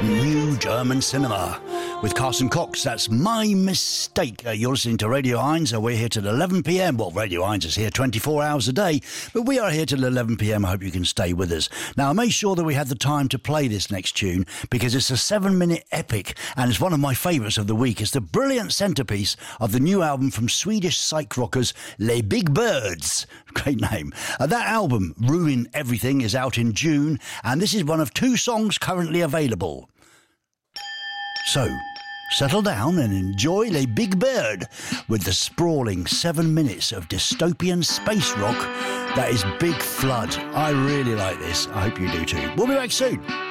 New German Cinema with Carson Cox. That's My Mistake. You're listening to Radio Heinz. We're here till 11 p.m. Well, Radio Heinz is here 24 hours a day, but we are here till 11 p.m. I hope you can stay with us. Now, I made sure that we had the time to play this next tune because it's a 7-minute epic and it's one of my favourites of the week. It's the brilliant centrepiece of the new album from Swedish psych rockers Les Big Birds. Great name. That album, Ruin Everything, is out in June, and this is one of 2 songs currently available. So, settle down and enjoy Les Big Bird with the sprawling 7 minutes of dystopian space rock that is Big Flood. I really like this. I hope you do too. We'll be back soon.